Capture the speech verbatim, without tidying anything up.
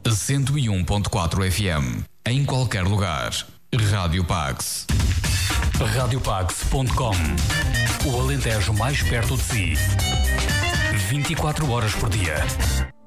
cento e um ponto quatro F M. Em qualquer lugar. Rádio Pax. rádio pax ponto com. O Alentejo mais perto de si. vinte e quatro horas por dia.